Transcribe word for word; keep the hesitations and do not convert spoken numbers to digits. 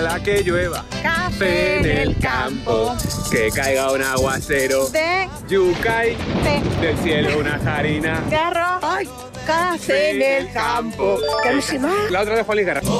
La que llueva Café en el campo. Que caiga un aguacero De yucay, té. del cielo una harina. De arroz. Ay, café en el campo. Carísima. La otra de Juan Luis Guerra.